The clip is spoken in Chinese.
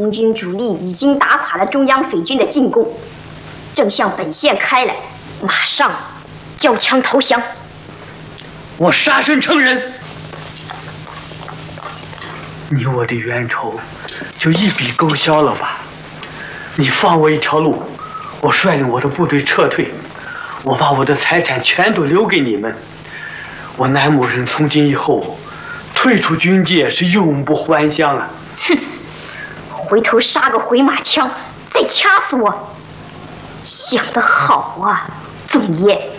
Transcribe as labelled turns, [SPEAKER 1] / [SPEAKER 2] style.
[SPEAKER 1] 红军主力已经打垮了中央匪军的进攻，正向本线开来，马上交枪投降。
[SPEAKER 2] 我杀身成仁，你我的冤仇就一笔勾销了吧？你放我一条路，我率领我的部队撤退，我把我的财产全都留给你们。我南某人从今以后退出军界是永不还乡啊！
[SPEAKER 1] 哼，回头杀个回马枪，再掐死我！想得好啊，总爷。